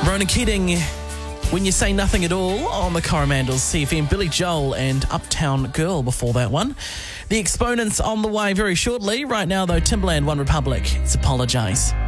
Ronan Keating, When You Say Nothing at All on the Coromandel CFM. Billy Joel and Uptown Girl before that one. The Exponents on the way very shortly. Right now, though, Timbaland, One Republic. It's Apologise.